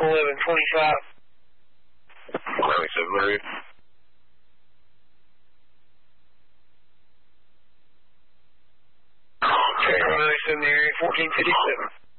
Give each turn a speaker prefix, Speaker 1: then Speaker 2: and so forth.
Speaker 1: 1125.
Speaker 2: 9700.
Speaker 1: Check on 97 in the area, 1457.